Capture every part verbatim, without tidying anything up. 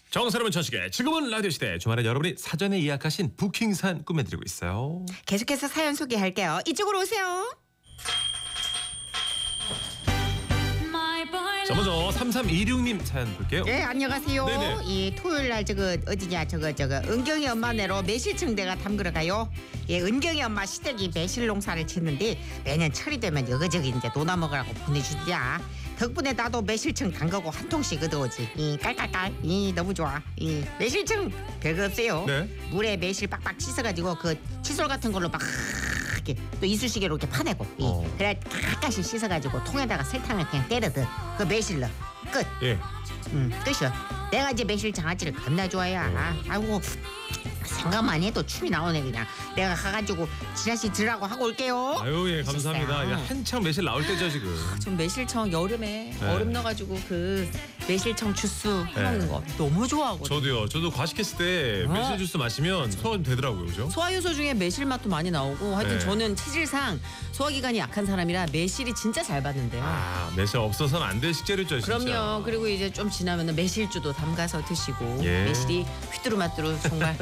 정사람은 천식의 지금은 라디오 시대. 주말에 여러분이 사전에 예약하신 부킹산 꾸며드리고 있어요. 계속해서 사연 소개할게요. 이쪽으로 오세요. 자, 먼저 삼삼이육 님 사연 볼게요. 네, 안녕하세요. 네네. 이 토요일 날 저거 어디냐 저거 저거 은경이 엄마네로 매실청 내가 담그러 가요. 예, 은경이 엄마 시댁이 매실 농사를 짓는데 매년 철이 되면 여기저기 이제 노나 먹으라고 보내준다. 덕분에 나도 매실청 담그고 한 통씩 얻어오지. 이 깔깔깔. 이 너무 좋아. 이 매실청 별거 없어요. 네. 물에 매실 빡빡 씻어가지고 그 칫솔 같은 걸로 막 이렇게 또 이쑤시개로 이렇게 파내고. 이. 어. 그래 깍깍이 씻어가지고 통에다가 설탕을 그냥 때려넣어. 그 매실 넣어. 끝. 예. 음, 끝이야. 내가 이제 매실 장아찌를 겁나 좋아해. 아, 아이고 생각만 해도 춤이 나오네 그냥. 내가 가가지고 지라시 들라고 하고 올게요. 아유, 예, 감사합니다. 하셨어요. 예, 한창 매실 나올 때죠 지금. 좀 매실청 여름에 네. 얼음 넣어가지고 그 매실청 주스 네. 해먹는 거 너무 좋아하거든요. 저도요. 저도 과식했을 때 어. 매실 주스 마시면 소화 좀 되더라고요, 그죠? 소화효소 중에 매실 맛도 많이 나오고 하여튼 네. 저는 체질상 소화기관이 약한 사람이라 매실이 진짜 잘 받는데요. 아, 매실 없어서는 안 될 식재료죠, 진짜. 그럼요. 그리고 이제 좀 지나면 매실주도 담가서 드시고 예. 매실이 휘뚜루마뚜루 정말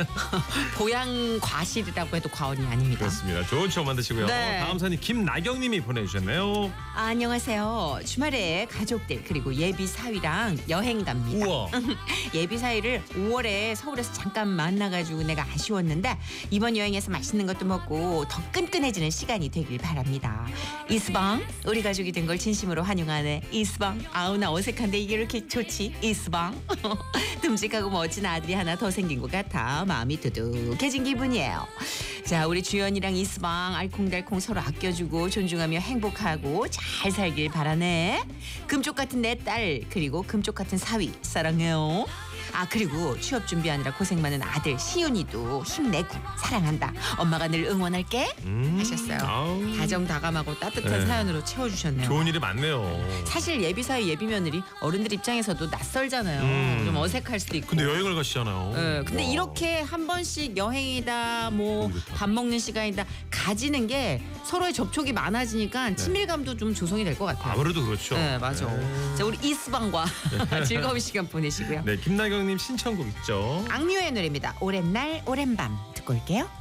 보양 과실이라고 해도 과언이 아닙니다. 그렇습니다. 좋은 추억 만드시고요. 네. 다음 사연이 김나경님이 보내주셨네요. 아, 안녕하세요. 주말에 가족들 그리고 예비 사위랑 여행 갑니다. 우와. 예비 사위를 오월에 서울에서 잠깐 만나가지고 내가 아쉬웠는데 이번 여행에서 맛있는 것도 먹고 더 끈끈해지는 시간이 되길 바랍니다. 이스방 우리 가족이 된 걸 진심으로 환영하네. 이스방 아우 나 어색한데 이게 이렇게 좋지. 이스방 듬직하고 멋진 아들이 하나 더 생긴 것 같아 마음이 두둑해진 기분이에요. 자, 우리 주연이랑 이스방 알콩달콩 서로 아껴주고 존중하며 행복하고 잘 살길 바라네. 금쪽 같은 내 딸 그리고 금쪽 같은 사위 사랑해요. 아, 그리고 취업 준비하느라 고생 많은 아들 시윤이도 힘내고 사랑한다. 엄마가 늘 응원할게. 음, 하셨어요. 아우. 다정다감하고 따뜻한 네. 사연으로 채워주셨네요. 좋은 일이 많네요. 사실 예비 사위 예비 며느리 어른들 입장에서도 낯설잖아요. 음. 좀 어색할 수도 있고. 근데 여행을 가시잖아요. 네, 근데 와. 이렇게 한 번씩 여행이다 뭐 모르겠다. 밥 먹는 시간이다 가지는 게 서로의 접촉이 많아지니까 친밀감도 좀 조성이 될 것 같아요. 아무래도 그렇죠. 네, 맞아. 네. 자, 우리 이스방과 즐거운 시간 보내시고요. 네, 김나경님 신청곡 있죠. 악뮤의 노래입니다. 오랜 날 오랜 밤 듣고 올게요.